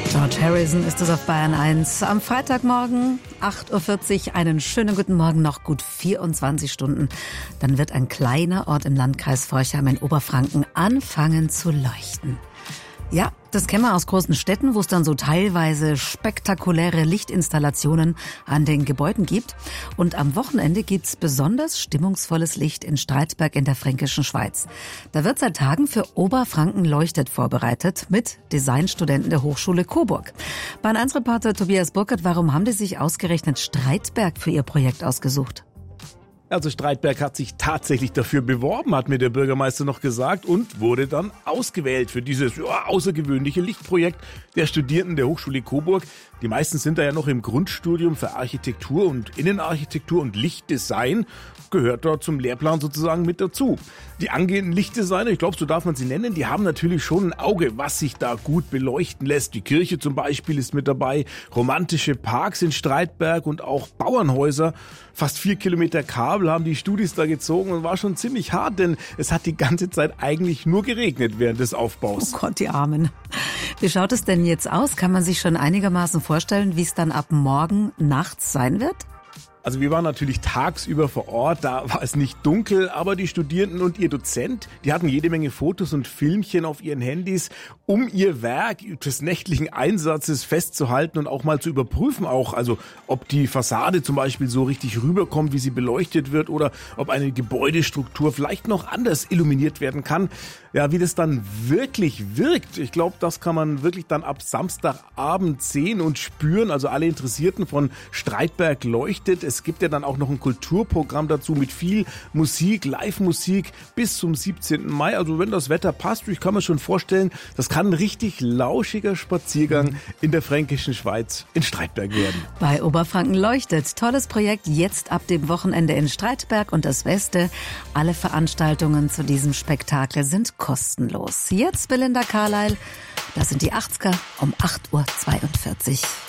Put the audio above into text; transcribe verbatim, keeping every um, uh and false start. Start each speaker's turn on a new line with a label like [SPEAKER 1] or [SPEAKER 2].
[SPEAKER 1] George Harrison ist es auf Bayern eins. Am Freitagmorgen, acht Uhr vierzig, einen schönen guten Morgen, noch gut vierundzwanzig Stunden. Dann wird ein kleiner Ort im Landkreis Forchheim in Oberfranken anfangen zu leuchten. Ja, das kennen wir aus großen Städten, wo es dann so teilweise spektakuläre Lichtinstallationen an den Gebäuden gibt. Und am Wochenende gibt's besonders stimmungsvolles Licht in Streitberg in der fränkischen Schweiz. Da wird seit Tagen für Oberfranken leuchtet vorbereitet mit Designstudenten der Hochschule Coburg. Bayern eins Reporter Tobias Burkert, warum haben die sich ausgerechnet Streitberg für ihr Projekt ausgesucht?
[SPEAKER 2] Also Streitberg hat sich tatsächlich dafür beworben, hat mir der Bürgermeister noch gesagt, und wurde dann ausgewählt für dieses ja, außergewöhnliche Lichtprojekt der Studierenden der Hochschule Coburg. Die meisten sind da ja noch im Grundstudium für Architektur und Innenarchitektur und Lichtdesign, gehört dort zum Lehrplan sozusagen mit dazu. Die angehenden Lichtdesigner, ich glaube, so darf man sie nennen, die haben natürlich schon ein Auge, was sich da gut beleuchten lässt. Die Kirche zum Beispiel ist mit dabei, romantische Parks in Streitberg und auch Bauernhäuser. Fast vier Kilometer Kabel haben die Studis da gezogen und war schon ziemlich hart, denn es hat die ganze Zeit eigentlich nur geregnet während des Aufbaus.
[SPEAKER 1] Oh Gott, die Armen. Wie schaut es denn jetzt aus? Kann man sich schon einigermaßen vorstellen, wie es dann ab morgen nachts sein wird?
[SPEAKER 2] Also wir waren natürlich tagsüber vor Ort, da war es nicht dunkel, aber die Studierenden und ihr Dozent, die hatten jede Menge Fotos und Filmchen auf ihren Handys, um ihr Werk des nächtlichen Einsatzes festzuhalten und auch mal zu überprüfen, auch also ob die Fassade zum Beispiel so richtig rüberkommt, wie sie beleuchtet wird, oder ob eine Gebäudestruktur vielleicht noch anders illuminiert werden kann. Ja, wie das dann wirklich wirkt, ich glaube, das kann man wirklich dann ab Samstagabend sehen und spüren. Also alle Interessierten von Streitberg leuchtet. Es gibt ja dann auch noch ein Kulturprogramm dazu mit viel Musik, Live-Musik bis zum siebzehnten Mai. Also wenn das Wetter passt, ich kann mir schon vorstellen, das kann ein richtig lauschiger Spaziergang in der fränkischen Schweiz in Streitberg werden.
[SPEAKER 1] Bei Oberfranken leuchtet. Tolles Projekt jetzt ab dem Wochenende in Streitberg und das Weste. Alle Veranstaltungen zu diesem Spektakel sind kostenlos. Jetzt Belinda Carlyle, das sind die achtziger um acht Uhr zweiundvierzig.